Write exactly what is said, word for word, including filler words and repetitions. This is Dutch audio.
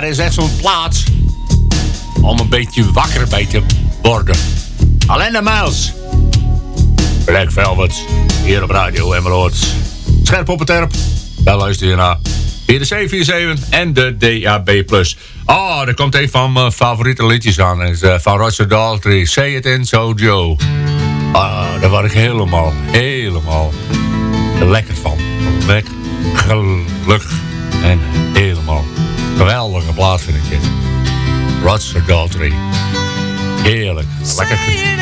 dat is echt zo'n plaats om een beetje wakker bij te worden. Alleen de Miles. Black Velvet. Hier op Radio Emerald. Scherp op het terp. Daar luister je naar. Via de zeven vier zeven en de D A B plus. Oh, er komt een van mijn favoriete liedjes aan. Dat is uh, van Roger Daltrey. Say It In So Joe. Ah, daar word ik helemaal, helemaal lekker van. Lekker, gelukkig en helemaal geweldige plaat vind ik dit. Roger Daltrey. Heerlijk. Lekker.